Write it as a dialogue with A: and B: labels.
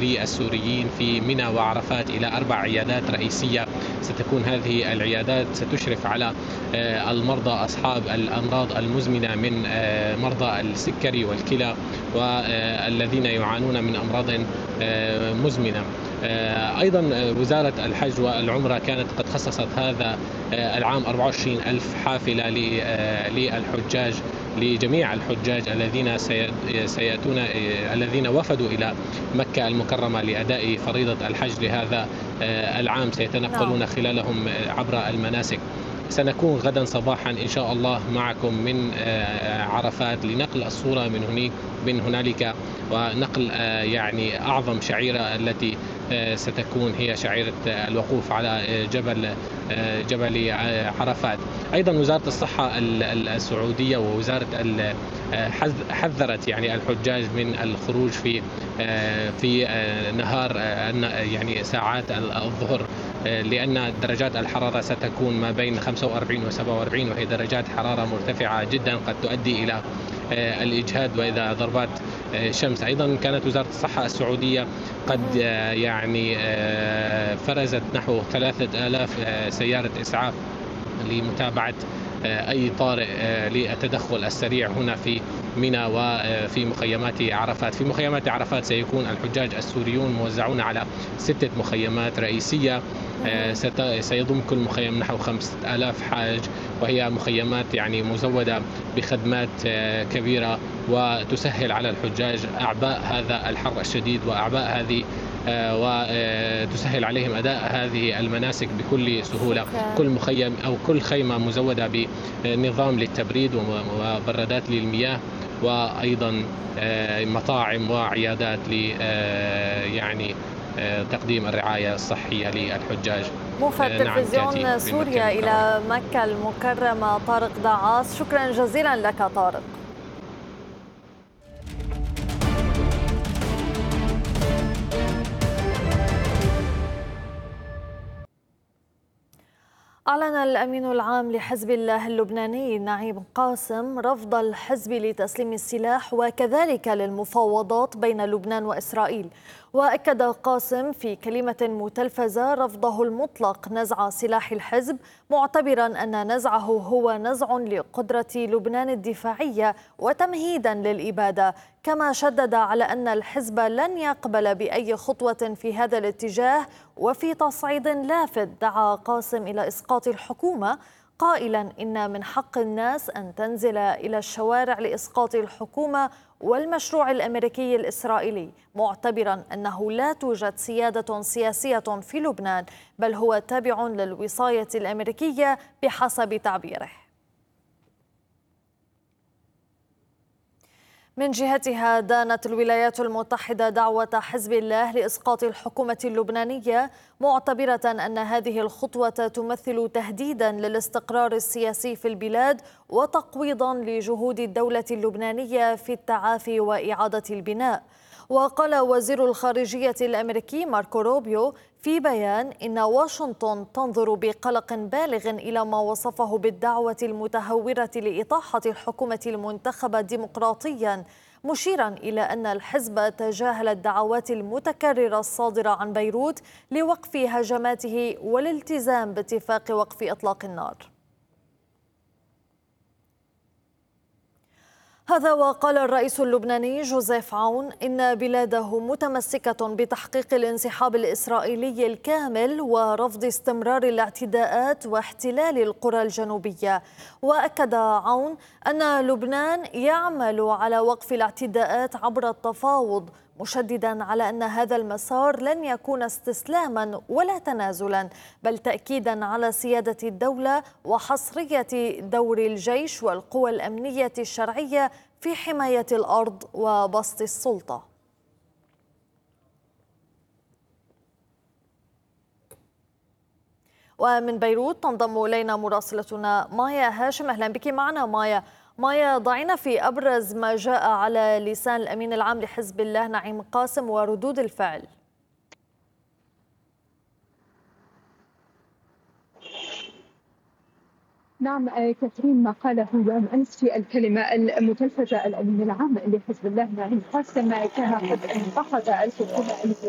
A: للسوريين في منى وعرفات إلى 4 عيادات رئيسية. ستكون هذه العيادات ستشرف على المرضى أصحاب الأمراض المزمنة من مرضى السكري والكلى والذين يعانون من أمراض مزمنة. أيضا وزارة الحج والعمرة كانت قد خصصت هذا العام 24 ألف حافلة للحجاج، لجميع الحجاج الذين سيأتون الذين وفدوا إلى مكة المكرمة لأداء فريضة الحج لهذا العام، سيتنقلون خلالهم عبر المناسك. سنكون غدا صباحا إن شاء الله معكم من عرفات لنقل الصورة من هنالك، ونقل يعني أعظم شعيرة التي ستكون هي شعيرة الوقوف على جبل عرفات. أيضا وزارة الصحة السعودية ووزارة حذرت يعني الحجاج من الخروج في نهار يعني ساعات الظهر، لأن درجات الحرارة ستكون ما بين 45 و 47، وهي درجات حرارة مرتفعة جدا قد تؤدي إلى الإجهاد وإذا ضربات شمس. أيضا كانت وزارة الصحة السعودية قد يعني فرزت نحو 3000 سيارة إسعاف لمتابعة أي طارئ للتدخل السريع هنا في منى وفي مخيمات عرفات. في مخيمات عرفات سيكون الحجاج السوريون موزعون على 6 مخيمات رئيسية، سيضم كل مخيم نحو 5000 حاج، وهي مخيمات يعني مزودة بخدمات كبيرة وتسهل على الحجاج أعباء هذا الحر الشديد وأعباء هذه وتسهل عليهم أداء هذه المناسك بكل سهولة. كل مخيم أو كل خيمة مزودة بنظام للتبريد ومبردات للمياه، وأيضا مطاعم وعيادات ل يعني تقديم الرعاية الصحية للحجاج.
B: موفد تلفزيون سوريا إلى مكة المكرمة طارق دعاس، شكرا جزيلا لك طارق. أعلن الأمين العام لحزب الله اللبناني نعيم قاسم رفض الحزب لتسليم السلاح وكذلك للمفاوضات بين لبنان وإسرائيل. وأكد قاسم في كلمة متلفزة رفضه المطلق نزع سلاح الحزب، معتبرا أن نزعه هو نزع لقدرة لبنان الدفاعية وتمهيدا للإبادة. كما شدد على أن الحزب لن يقبل بأي خطوة في هذا الاتجاه. وفي تصعيد لافت دعا قاسم إلى إسقاط الحكومة، قائلا إن من حق الناس أن تنزل إلى الشوارع لإسقاط الحكومة والمشروع الأمريكي الإسرائيلي، معتبرا أنه لا توجد سيادة سياسية في لبنان، بل هو تابع للوصاية الأمريكية بحسب تعبيره. من جهتها دانت الولايات المتحدة دعوة حزب الله لإسقاط الحكومة اللبنانية، معتبرة أن هذه الخطوة تمثل تهديدا للاستقرار السياسي في البلاد وتقويضا لجهود الدولة اللبنانية في التعافي وإعادة البناء. وقال وزير الخارجية الأمريكي ماركو روبيو في بيان إن واشنطن تنظر بقلق بالغ إلى ما وصفه بالدعوة المتهورة لإطاحة الحكومة المنتخبة ديمقراطيا، مشيرا إلى أن الحزب تجاهل الدعوات المتكررة الصادرة عن بيروت لوقف هجماته والالتزام باتفاق وقف إطلاق النار. هذا وقال الرئيس اللبناني جوزيف عون إن بلاده متمسكة بتحقيق الانسحاب الإسرائيلي الكامل ورفض استمرار الاعتداءات واحتلال القرى الجنوبية. وأكد عون أن لبنان يعمل على وقف الاعتداءات عبر التفاوض، مشددا على أن هذا المسار لن يكون استسلاما ولا تنازلا، بل تأكيدا على سيادة الدولة وحصرية دور الجيش والقوى الأمنية الشرعية في حماية الأرض وبسط السلطة. ومن بيروت تنضم إلينا مراسلتنا مايا هاشم. أهلا بك معنا مايا، ضعينا في أبرز ما جاء على لسان الأمين العام لحزب الله نعيم قاسم وردود الفعل.
C: نعم كثيرين، ما قاله يوم أمس في الكلمة المتلفزة الأمين العام لحزب الله نعيم قاسم كان قد انتقد الحكومة